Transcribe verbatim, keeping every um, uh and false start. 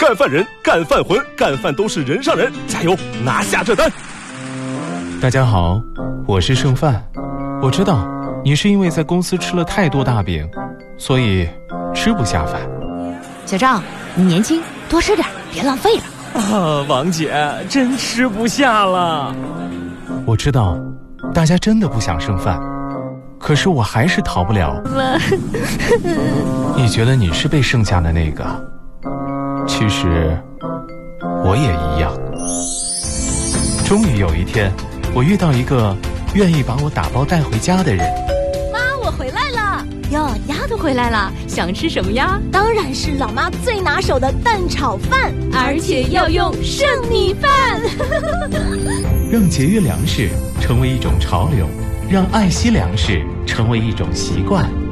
干饭人、干饭魂、干饭都是人上人，加油，拿下这单！ 大家好，我是剩饭。我知道你是因为在公司吃了太多大饼，所以吃不下饭。 小张，你年轻，多吃点，别浪费了。 啊，王姐，真吃不下了。 我知道大家真的不想剩饭，可是我还是逃不了。你觉得你是被剩下的那个，其实我也一样。终于有一天，我遇到一个愿意把我打包带回家的人。 妈，我回来了。 哟，丫头回来了，想吃什么呀？ 当然是老妈最拿手的蛋炒饭， 而且要用剩米饭。 让节约粮食成为一种潮流，让爱惜粮食成为一种习惯。